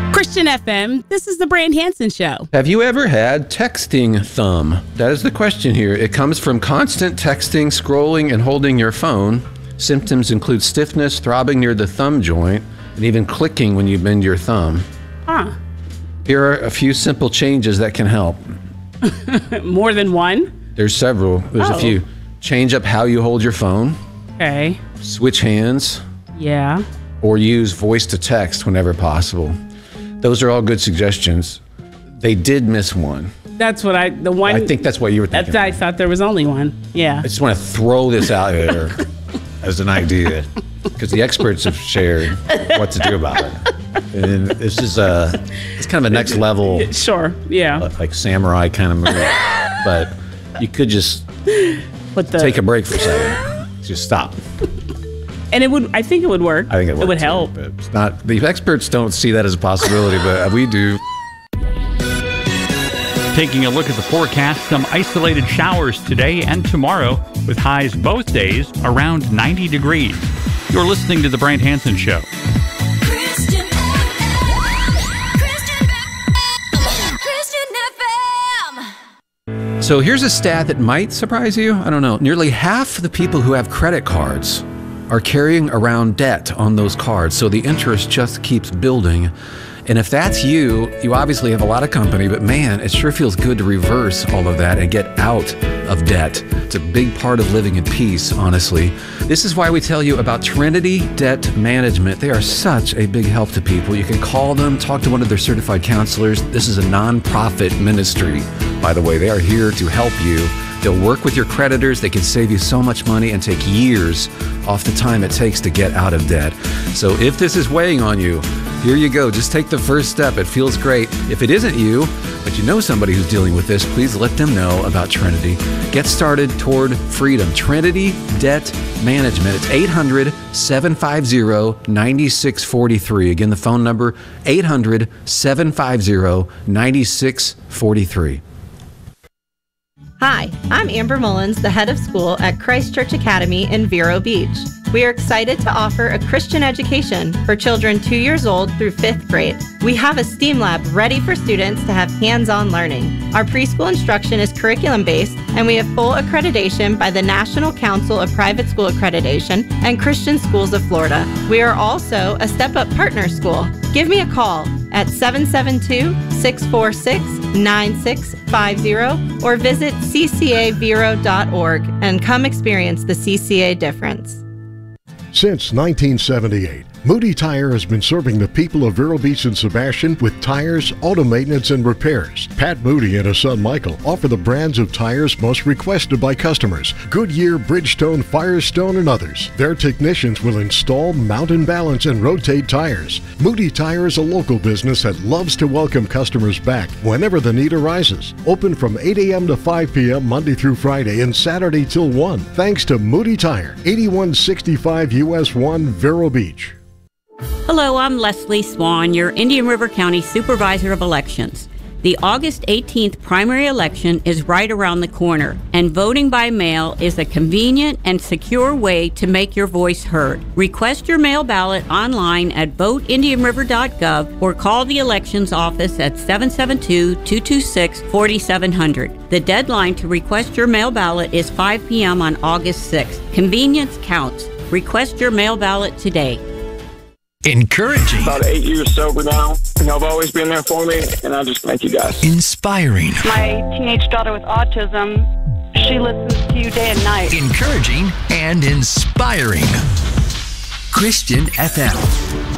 Christian FM, this is the Brand Hansen Show. Have you ever had texting thumb? That is the question here. It comes from constant texting, scrolling, and holding your phone. Symptoms include stiffness, throbbing near the thumb joint, and even clicking when you bend your thumb. Huh. Here are a few simple changes that can help. More than one? There's several. There's a few. Change up how you hold your phone. Okay. Switch hands. Yeah. Or use voice to text whenever possible. Those are all good suggestions. They did miss one. That's what I think that's what you were thinking. I thought there was only one. Yeah. I just want to throw this out there as an idea because the experts have shared what to do about it. And this is it's kind of a next level. Sure. Yeah. Like samurai kind of movie. But you could just take a break for a second. Just stop. And I think it would work. I think it would help. But it's not, the experts don't see that as a possibility, but we do. Taking a look at the forecast, some isolated showers today and tomorrow with highs both days around 90 degrees. You're listening to The Brand Hansen Show. Christian FM. So here's a stat that might surprise you. I don't know. Nearly half the people who have credit cards are carrying around debt on those cards, so the interest just keeps building. And if that's you obviously have a lot of company, but man, it sure feels good to reverse all of that and get out of debt. It's a big part of living in peace, honestly. This is why we tell you about Trinity Debt Management. They are such a big help to people. You can call them, talk to one of their certified counselors. This is a nonprofit ministry, by the way. They are here to help you. They'll work with your creditors. They can save you so much money and take years off the time it takes to get out of debt. So if this is weighing on you, here you go. Just take the first step. It feels great. If it isn't you, but you know somebody who's dealing with this, please let them know about Trinity. Get started toward freedom. Trinity Debt Management. It's 800-750-9643. Again, the phone number, 800-750-9643. Hi, I'm Amber Mullins, the head of school at Christ Church Academy in Vero Beach. We are excited to offer a Christian education for children 2 years old through 5th grade. We have a STEAM lab ready for students to have hands-on learning. Our preschool instruction is curriculum-based, and we have full accreditation by the National Council of Private School Accreditation and Christian Schools of Florida. We are also a Step Up Partner School. Give me a call at 772-646-9650 or visit ccavero.org and come experience the CCA difference. Since 1978, Moody Tire has been serving the people of Vero Beach and Sebastian with tires, auto maintenance, and repairs. Pat Moody and his son Michael offer the brands of tires most requested by customers: Goodyear, Bridgestone, Firestone, and others. Their technicians will install, mount and balance, and rotate tires. Moody Tire is a local business that loves to welcome customers back whenever the need arises. Open from 8 a.m. to 5 p.m. Monday through Friday and Saturday till 1. Thanks to Moody Tire, 8165 US 1, Vero Beach. Hello, I'm Leslie Swan, your Indian River County Supervisor of Elections. The August 18th primary election is right around the corner, and voting by mail is a convenient and secure way to make your voice heard. Request your mail ballot online at voteindianriver.gov or call the elections office at 772-226-4700. The deadline to request your mail ballot is 5 p.m. on August 6th. Convenience counts. Request your mail ballot today. Encouraging. About 8 years sober now. Y'all have always been there for me, and I just thank you guys. Inspiring. My teenage daughter with autism, she listens to you day and night. Encouraging and inspiring. Christian FM.